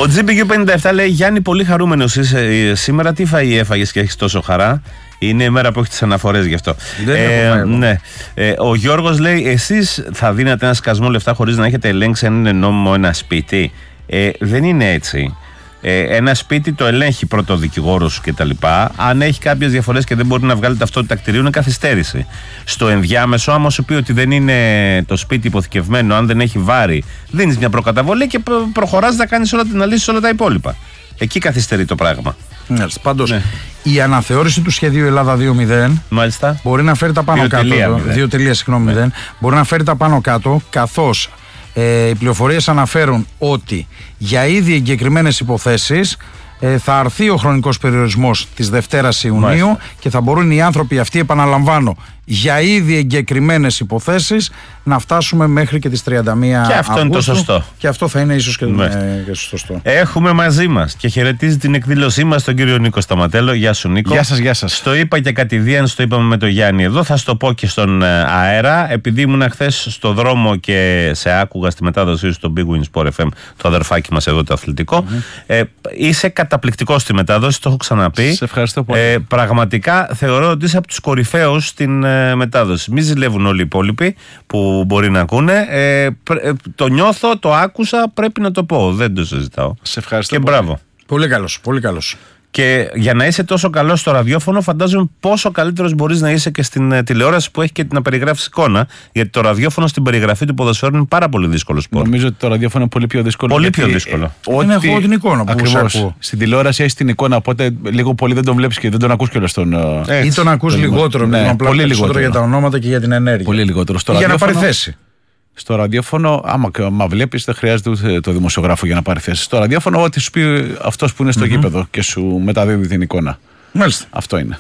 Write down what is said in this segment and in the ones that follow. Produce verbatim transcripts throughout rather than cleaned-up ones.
Ο τζι πι κιου πενήντα επτά λέει: Γιάννη, πολύ χαρούμενος είσαι σήμερα. Τι φαΐ έφαγες και έχεις τόσο χαρά? Είναι η μέρα που έχει τις αναφορές γι' αυτό. Δεν ε, έχω ναι. ε, ο Γιώργος λέει: Εσείς θα δίνατε ένα σκασμό λεφτά χωρίς να έχετε ελέγξει αν είναι νόμιμο ένα σπίτι? Ε, δεν είναι έτσι. Ε, ένα σπίτι το ελέγχει πρώτο ο δικηγόρος σου κτλ. Αν έχει κάποιες διαφορές και δεν μπορεί να βγάλει ταυτότητα κτηρίου, είναι καθυστέρηση. Στο ενδιάμεσο, άμα σου πει ότι δεν είναι το σπίτι υποθηκευμένο, αν δεν έχει βάρη, δίνεις μια προκαταβολή και προχωράς να κάνεις όλα, να λύσεις όλα τα υπόλοιπα. Εκεί καθυστερεί το πράγμα. Μάλιστα. Πάντως, ναι. η αναθεώρηση του σχεδίου Ελλάδα δύο μηδέν Μάλιστα. μπορεί να φέρει τα πάνω κάτω. δύο τελεία συγγνώμη, ναι. Μπορεί να φέρει τα πάνω κάτω, καθώς ε, οι πληροφορίες αναφέρουν ότι για ήδη εγκεκριμένες υποθέσεις ε, θα αρθεί ο χρονικός περιορισμός της Δευτέρας Ιουνίου. Μάλιστα. Και θα μπορούν οι άνθρωποι αυτοί, επαναλαμβάνω, για ήδη εγκεκριμένες υποθέσεις να φτάσουμε μέχρι και τις τριάντα μία Αυγούστου. Και αυτό Αυγούστου, είναι το σωστό. Και αυτό θα είναι ίσως και, ε, και σωστό. Έχουμε μαζί μας και χαιρετίζει την εκδήλωσή μας τον κύριο Νίκο Σταματέλο. Γεια σου, Νίκο. Γεια σας, γεια σας. Στο είπα και κατηδίαν, στο είπαμε με τον Γιάννη εδώ. Θα στο πω και στον αέρα. Επειδή ήμουν χθες στο δρόμο και σε άκουγα στη μετάδοσή στο Big Win Sport εφ εμ, το αδερφάκι μας εδώ το αθλητικό. Mm-hmm. Ε, είσαι καταπληκτικός στη μετάδοση, το έχω ξαναπεί. Σε ευχαριστώ πολύ. Ε, πραγματικά θεωρώ ότι είσαι από τους κορυφαίους στην ε, μετάδοση. Μη ζηλεύουν όλοι οι υπόλοιποι που μπορεί να ακούνε. Ε, πρέ, ε, το νιώθω, το άκουσα, πρέπει να το πω. Δεν το συζητάω. Σε ευχαριστώ. Και πολύ. μπράβο. Πολύ καλός, πολύ καλός. Και για να είσαι τόσο καλός στο ραδιόφωνο, φαντάζομαι πόσο καλύτερος μπορείς να είσαι και στην uh, τηλεόραση που έχει και να περιγράφεις εικόνα. Γιατί το ραδιόφωνο στην περιγραφή του ποδοσφαίρου είναι πάρα πολύ δύσκολο σπορ. Νομίζω ότι το ραδιόφωνο είναι πολύ πιο δύσκολο. Πολύ πιο δύσκολο. Δεν έχω την εικόνα που ακριβώς. Στην τηλεόραση έχει την εικόνα, οπότε λίγο πολύ δεν τον βλέπεις και δεν τον ακούς κιόλας τον. Ή τον ακούς λιγότερο, ναι, απλά πολύ λιγότερο για τα ονόματα και για την ενέργεια. Πολύ λιγότερο. Στο για να πάρει θέση. Στο ραδιόφωνο, άμα, άμα βλέπεις, δεν χρειάζεται ούτε το δημοσιογράφο για να πάρει θέση. Στο ραδιόφωνο, ό,τι σου πει αυτός που είναι στο mm-hmm. γήπεδο και σου μεταδίδει την εικόνα. Μάλιστα. Αυτό είναι.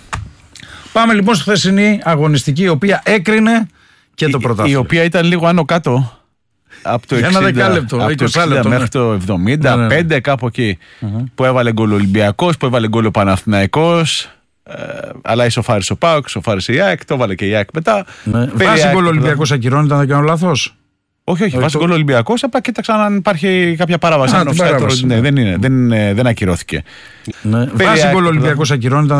Πάμε λοιπόν στη χθεσινή αγωνιστική, η οποία έκρινε και το πρωτάθλημα. Η οποία ήταν λίγο άνω κάτω. Από το εξήντα, ένα δεκάλεπτο, από το εξήντα λεπτό, μέχρι ναι. το εβδομήντα πέντε, ναι, ναι. κάπου εκεί. Mm-hmm. Που έβαλε γκολ ο Ολυμπιακός, που έβαλε γκολ ο Παναθηναϊκός. Ε, αλλά ισοφάρισε ο ΠΑΟΚ, ισοφάρισε η ΑΕΚ, το έβαλε και η ΑΕΚ μετά. Ναι. Βάσει γκολ ο Ολυμπιακός ακυρώνεται, αν δεν κάνω λάθος. Όχι, όχι, βάσει γκολ ο Ολυμπιακός, απλά κοίταξαν αν υπάρχει κάποια παράβαση. Α, την παράβαση. Ναι, δεν, είναι, δεν, δεν ακυρώθηκε. Ναι. Βάσει γκολ ο Ολυμπιακός ακυρώνεται.